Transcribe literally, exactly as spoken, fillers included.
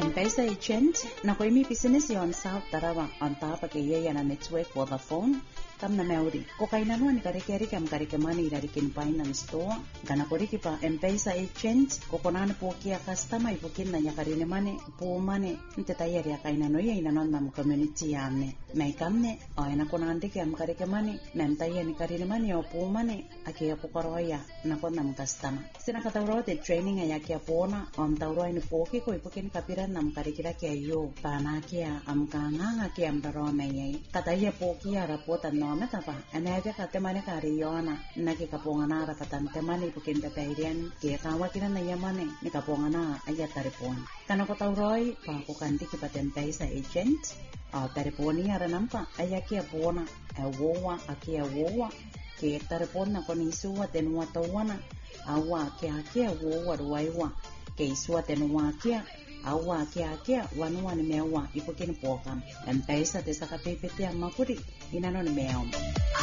M-Pesa agent na ko imi business yon South Tarawa on top of kaya na network Vodafone tam na meuri ko kay nano ni kare-kare kam kare mani dari kin finance store gana ko riki pa M-Pesa agent ko konan po kia customer ipukin na nya kare mane po mane nte tayari kay nano yai nanon nam community yamne mai kamne o ena konan de kam kare mani nam tayani kare mani o po mane akia ko koroya na ko nam customer sina katawro de training ya kia pona on tawro ni po ki ko ipukin kapiran nam kare kira kia yo pana kia am kanga kia am daro mai kataya po kia rapota no meta pa anaja ka temane kariona na ke kapongana ra katan temane pukin peperian ke kawa kina na yamane ni kapongana aya taripon kana ko tauroi pa ko kanti ki paten paisa agent a tariponi ara nampa aya ke pona e wowa akia wowa ke taripon na ko ni suwa tenwa tawana awa ke akia wowa ruaiwa ke suwa tenwa kia awa kia kia wanua ni mewa ipukin pokam M-Pesa te saka pepete makuri inano ni mewa